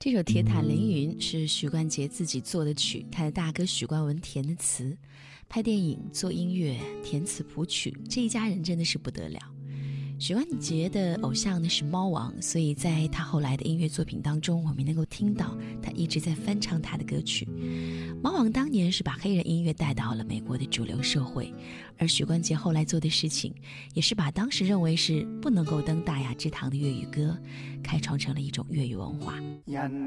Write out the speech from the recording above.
这首《铁塔凌云》是许冠杰自己做的曲，他的大哥许冠文填的词，拍电影、做音乐、填词谱曲，这一家人真的是不得了。许冠杰的偶像呢是猫王，所以在他后来的音乐作品当中，我们能够听到他一直在翻唱他的歌曲。猫王当年是把黑人音乐带到了美国的主流社会，而许冠杰后来做的事情，也是把当时认为是不能够登大雅之堂的粤语歌，开创成了一种粤语文化。 人